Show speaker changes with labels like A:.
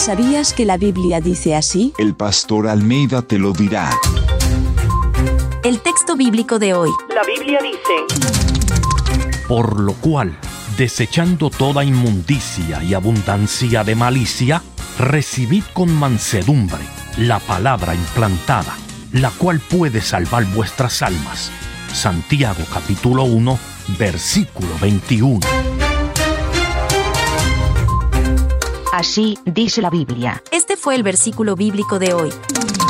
A: ¿Sabías que la Biblia dice así?
B: El pastor Almeida te lo dirá.
C: El texto bíblico de hoy.
D: La Biblia dice:
E: Por lo cual, desechando toda inmundicia y abundancia de malicia, recibid con mansedumbre la palabra implantada, la cual puede salvar vuestras almas. Santiago capítulo 1, versículo 21.
F: Así dice la Biblia.
C: Este fue el versículo bíblico de hoy.